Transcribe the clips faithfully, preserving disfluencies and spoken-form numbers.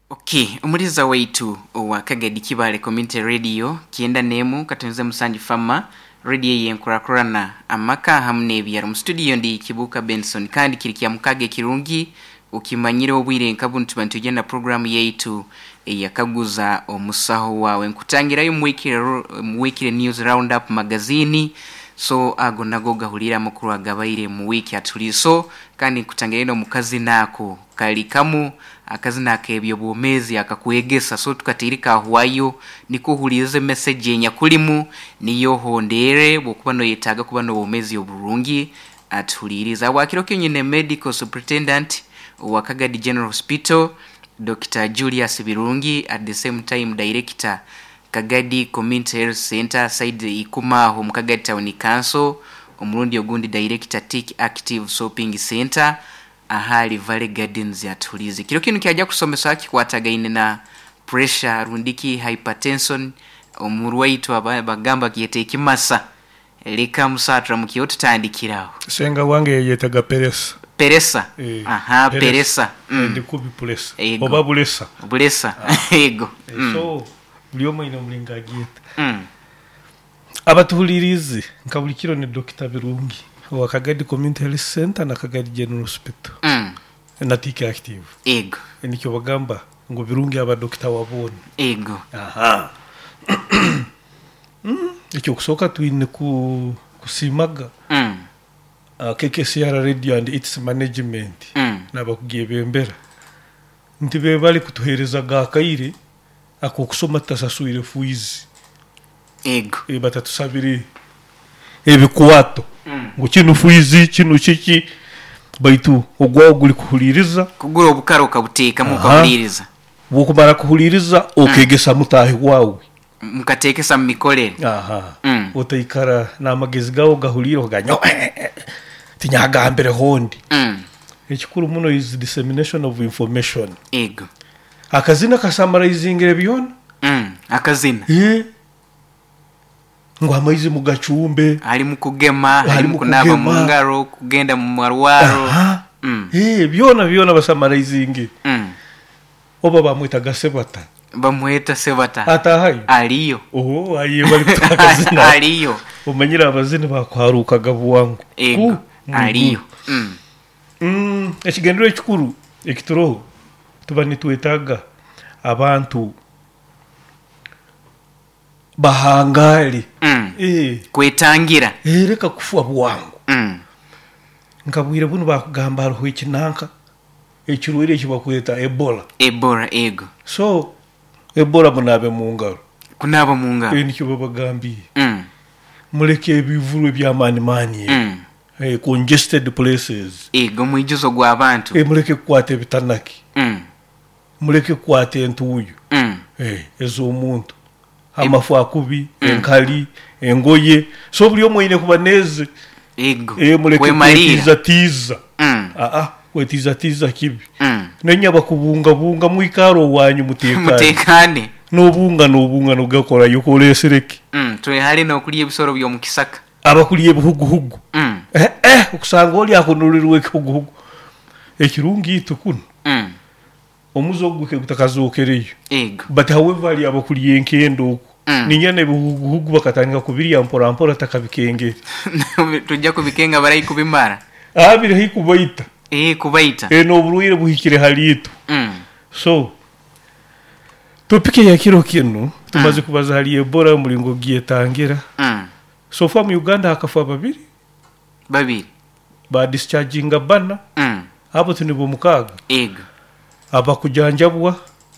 Okay, umuriza waitu wa Kagadi Kibale Community Radio kienda nemu katunze musanji fama radio yenkurakurana amaka hamne byaro mu studio ndi Kibuka Benson kandi kirikia mukage kirungi ukimanyire obwire nkabuntu bantu genda program yaitu yakaguza omusaho wawe nkutangira yo mwikire mwikire news roundup magazine so ago nago gahulira mukuru agabaire mu wiki atuliso kandi kutangira no mukazi nako kali kamu akazi nakebyo bomezi akakuegesa so tukatirika ahwayo niko hulize message nyakulimu niyo hondere bokubano yetaga kubano bomezi oburungi atuliriza wakiro kyonyine medical superintendent wa Kagadi General Hospital Doctor Julius Birungi at the same time director Kagadi Community Health Center side ikuma ho Kagadi Town Council omurundi ogundi director Tick Active Shopping Center ahali Valley Gardens ya tulizi kiro kinu kiaja kusomesa kikwatagaine na pressure rundiki hypertension omurwaito abagamba kiyete kimasa leka musatra mukiyoto tandikiraho senga wange yetaga peresa peresa e, aha peresa, peresa. Mm. ndi kubi pulesa oba bulesa bulesa ego e, mm. so bulioma ino mlinga gita mm. abatuhulirizi nkabulikiro ne Doctor Birungi wa Kagadi Community Health Center na Kagadi General Hospital mm. na Tick Active ego nikyo bagamba ngo Birungi aba doctor wabone ego aha mm. ikyo kusoka tuine ku kusimaga mm. uh, K K C R Radio and its management mm. nabakugiye bembera ntibe bali kutuhereza gakaire ako kusoma tasasuire fuizi ego e batatusabiri ebikuwato mm. ngo kinu fuizi kinu kiki baitu ogwa guli kuhuliriza kugura obukaro kabuteka mu kuhuliriza bukubara kuhuliriza okegesa mm. mutahi wawe mukatekesa mikolere aha mm. otaikara na magezi gawo gahuliro ganyo tinyaga mbere hondi mm. ekikuru muno is dissemination of information ego akazina kasamarizing ebyona mm. akazina eh ngo amaizi mugachumbe ali mukugema ali mukunaba mungaro kugenda mu marwaro mm. eh byona byona basamarizing mm. oba bamwita gasebata bamweta sebata ata hayo aliyo oh ayi bali kutagazina aliyo umanyira abazini bakwarukaga buwangu ego aliyo mm mm ekigendero ekikuru ekituro tubani tuetaga abantu bahangali mm. eh kwetangira eh reka kufuwa buwangu mm nkabwire bunu bakugamba haro ekinanka ekirwire kibakweta Ebola Ebola ego so Ebola munabe mungaro kunaba mungaro e nikyo babagambi mm muleke ebivuru byamani mani mm eh congested places ego mwijuzo gwa abantu e muleke kwate bitanaki mm muleke kwate entuyu mm eh ezo umuntu amafu akubi mm. enkali engoye so buli omwe ine kubaneze ego e muleke kwetiza tiza mm ah ah kwetiza tiza kibi mm nenya bakubunga bunga mwikaro wanyu mutekane mutekane nobunga nobunga nogakora yukolesereki mm twe hali no kuliye bisoro byo mukisaka abakuliye buhuguhugu mm eh eh ukusanga oli akonulirwe kuhuguhugu ekirungi itukuna mm omuzogwe kutakazokereyo ego but however ali abakuliye enkendo mm. ninyane buhuguhugu bakatanga kubiri yampora mpora takabikenge tujja kubikenga barayi kubimara abire hikubaita eh kubaita eh no buruire buhikire halitu mm so topike ya kiro kinu tumaze mm. kubaza hali Ebola mulingo giyetangira mm so far mu Uganda hakafa babiri babiri ba discharging bana mm abo tunibo mukaga ego aba kujanjabwa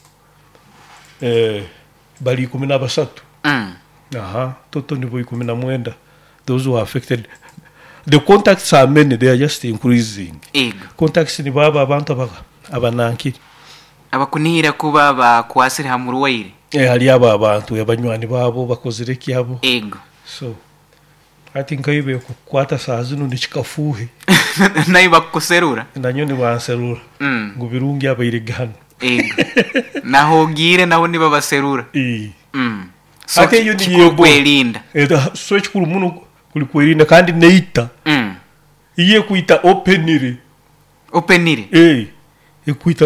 eh bali kumi na basatu mm aha toto nibo kumi na mwenda those who are affected the contacts are many, they are just increasing ego contacts ni baba abantu abaga abananki abakunira kuba bakwasira hamurwaire eh hali aba abantu yabanywani babo bakozire kyabo ego so I think aibe kukwata sazino nikikafuhe nayi bakuserura nanyone banserura mm ngubirungi abayirigana ego naho gire naho niba baserura eh mm so kikuru kwelinda eta so kikuru muno kuli kwelinda kandi neita mm iye kuita openire openire eh ekuita